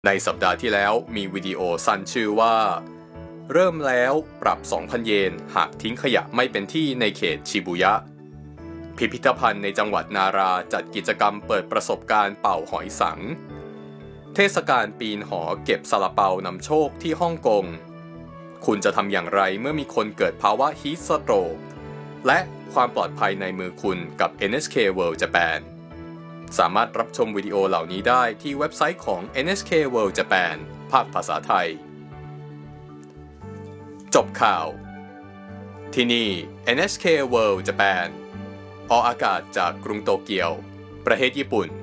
ในสัปดาห์ที่แล้วมีวิดีโอสั้นชื่อว่าเริ่มแล้วปรับ 2,000 เยนหากทิ้งขยะไม่เป็นที่ในเขตชิบุยะพิพิธภัณฑ์ในจังหวัดนาราจัดกิจกรรมเปิดประสบการณ์เป่าหอยสังเทศกาลปีนหอเก็บซาลาเปานำโชคที่ฮ่องกงคุณจะทำอย่างไรเมื่อมีคนเกิดภาวะฮีทสโตรกและความปลอดภัยในมือคุณกับ NHK World Japan สามารถรับชมวิดีโอเหล่านี้ได้ที่เว็บไซต์ของ NHK World Japan ภาคภาษาไทยจบข่าวที่นี่ NHK World Japan ออกอากาศจากกรุงโตเกียวประเทศญี่ปุ่น